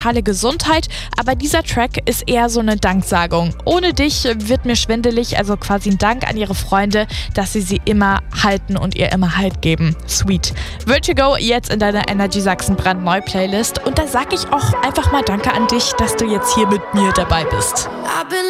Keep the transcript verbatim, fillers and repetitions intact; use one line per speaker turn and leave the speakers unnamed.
mentale Gesundheit, aber dieser Track ist eher so eine Danksagung. Ohne dich wird mir schwindelig, also quasi ein Dank an ihre Freunde, dass sie sie immer halten und ihr immer Halt geben. Sweet. Vertigo jetzt in deiner Energy Sachsen brandneu Playlist und da sag ich auch einfach mal Danke an dich, dass du jetzt hier mit mir dabei bist.